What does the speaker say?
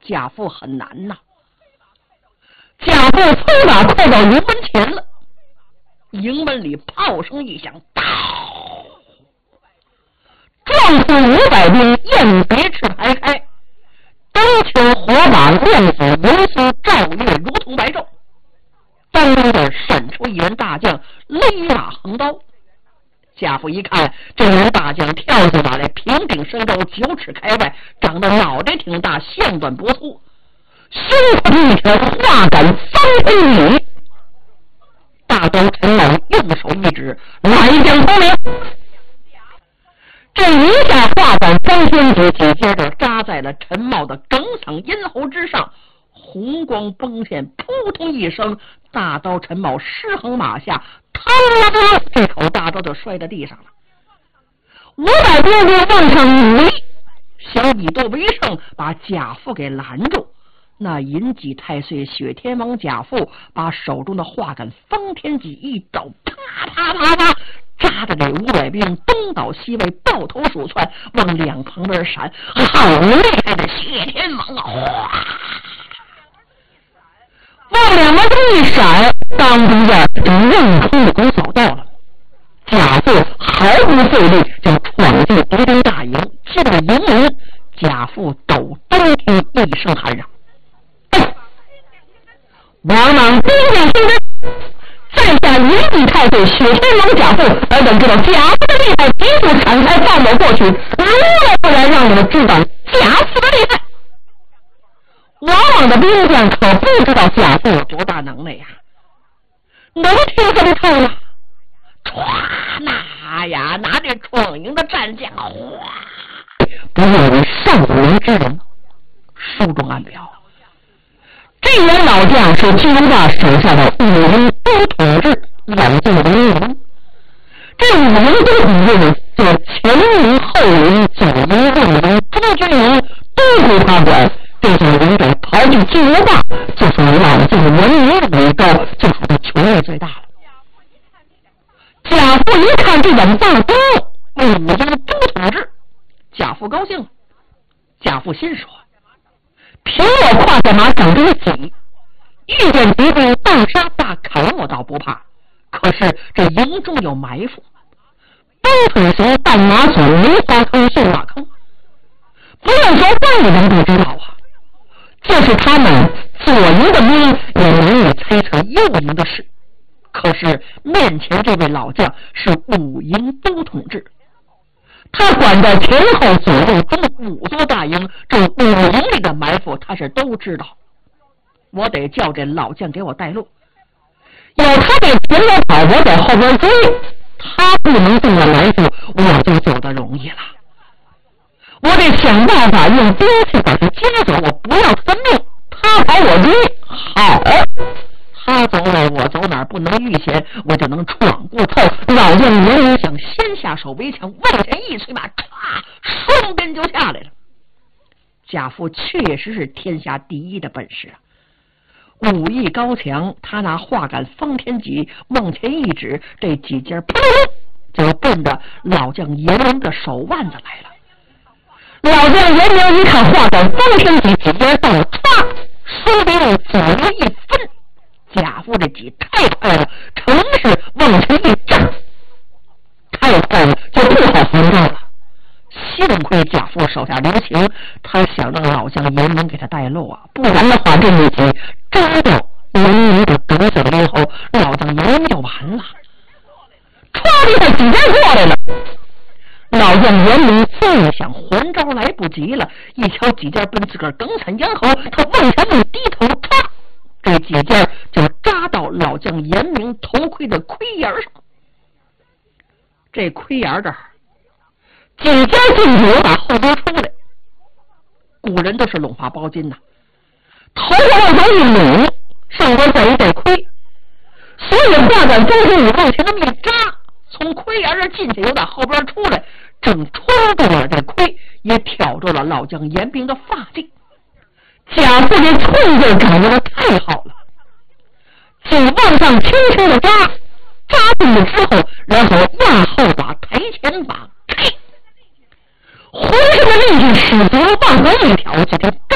贾父很难呐。贾父从哪快到营门前了，营门里炮声一响，壮士500兵雁别翅排开，灯球火把亮子流苏照月如同白昼。当中的闪出一员大将，勒马横刀。贾父一看，这员大将跳下马来，平顶身高9尺开外，长得脑袋挺大，线短脖粗，胸口一条画杆3千里。大刀陈某用手一指，来将头领。这一下画杆3千里，紧接着扎在了陈茂的哽嗓咽喉之上，红光崩现，扑通一声，大刀陈茂失衡马下，这口大刀就摔在地上了。500兵就往上一围，想以夺为胜，把贾父给拦住。那银戟太岁雪天王贾父把手中的画杆方天戟一招，啪啪啪啪，扎的这500兵东倒西歪，抱头鼠窜，往两旁边闪。好厉害的雪天王啊！往两边一闪，当中间硬空的给扫到了。贾父毫不费力就闯进敌兵大营，进了营门。贾父抖登听一声喊嚷：“王莽兵将出征，在下银戟太岁雪天王贾父，尔等知道贾父的厉害，急速闪开放我过去，如若不然，让你们知道贾父的厉害。”王莽的兵将可不知道贾父有多大能耐呀，能听这么透了？唰，拿这闯营的战将，哗，不用于上人之人，书中暗表，这员老将是金大手下的5营都统制老将刘荣。这5营都统制呢，叫前营、后营、左营、右营、中军营都归他管。这种人得逃进金牛坝，就属于老将文明的为高，就属于权力最大了。贾父一看这本大功，5营都统制，贾父高兴了。贾父心说：凭我胯下马长这个戟，遇见敌兵大杀大砍我倒不怕，可是这营中有埋伏，东腿熊半马索梅花坑陷马坑，不用说外人都知道啊。就是他们左营的兵也难以猜测右营的事，可是面前这位老将是5营都统制，他管在前后左右中5座大营，这5营里的埋伏他是都知道。我得叫这老将给我带路，有他在前面跑，我在后边追，他不能中了埋伏，我就走得容易了。我得想办法用兵器把他接走，我不要他命，他跑我追，好，他走哪我走哪，不能遇险，我就能闯过透。老将严明想先下手为强，往前一催马，唰，双鞭就下来了。贾父确实是天下第一的本事啊，武艺高强，他拿画杆方天戟往前一指，这几尖扑就奔着老将严明的手腕子来了。老将严明一看画杆方天戟几尖到了，唰，双鞭往左右一分，贾父这戟太快了，成是往前一扎，太快了就不好防住了。幸亏贾父手下留情，他想让老将严明给他带路啊，不然的话这一戟扎到严明的得瑟的咽喉，老将严明就完了。唰的一下几尖过来了，老将严明再想还招来不及了，一瞧几尖奔自个儿哽惨咽喉，他往前一低头，唰，这几尖就扎到老将严明头盔的盔沿上。这盔沿这儿几尖进去把后边出来，古人都是拢发包金呐，头往上一拢，上边再一带盔，所以画杆中间你往前那么一扎，从盔沿这进去又打后边出来，正穿住了这盔，也挑住了老将严明的发髻。贾父这寸劲掌握的太好了，就往上轻轻的扎，扎进去之后，然后压后把抬前把，嘿，浑身的力气使足，往回一挑，就这